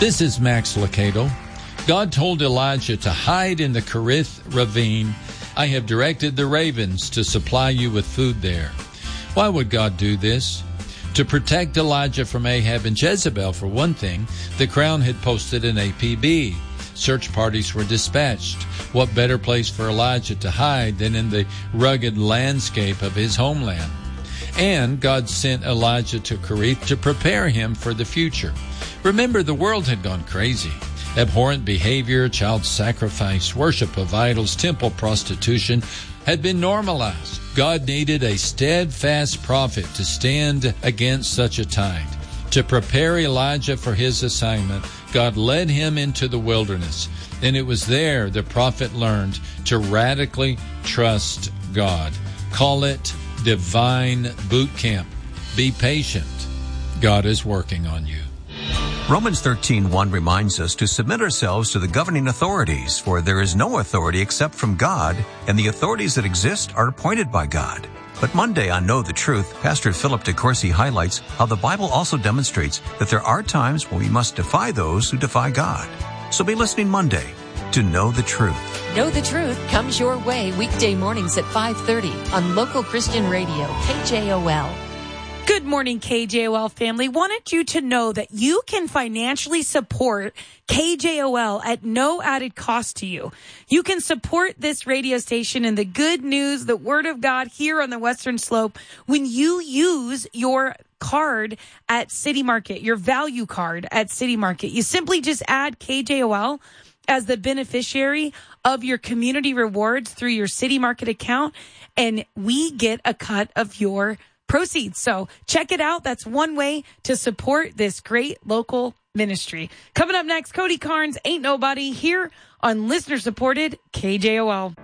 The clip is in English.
This is Max Lucado. God told Elijah to hide in the Kerith ravine. I have directed the ravens to supply you with food there. Why would God do this? To protect Elijah from Ahab and Jezebel, for one thing. The Crown had posted an APB. Search parties were dispatched. What better place for Elijah to hide than in the rugged landscape of his homeland? And God sent Elijah to Kerith to prepare him for the future. Remember, the world had gone crazy. Abhorrent behavior, child sacrifice, worship of idols, temple prostitution had been normalized. God needed a steadfast prophet to stand against such a tide. To prepare Elijah for his assignment, God led him into the wilderness, and it was there the prophet learned to radically trust God. Call it divine boot camp. Be patient. God is working on you. Romans 13:1 reminds us to submit ourselves to the governing authorities, for there is no authority except from God, and the authorities that exist are appointed by God. But Monday on Know the Truth, Pastor Philip DeCourcy highlights how the Bible also demonstrates that there are times when we must defy those who defy God. So be listening Monday to Know the Truth. Know the Truth comes your way weekday mornings at 5:30 on local Christian radio, KJOL. Good morning, KJOL family. Wanted you to know that you can financially support KJOL at no added cost to you. You can support this radio station and the good news, the Word of God here on the Western Slope when you use your card at City Market, your value card at City Market. You simply just add KJOL as the beneficiary of your community rewards through your City Market account, and we get a cut of your proceeds. So check it out. That's one way to support this great local ministry. Coming up next, Cody Carnes, Ain't Nobody, here on listener-supported KJOL.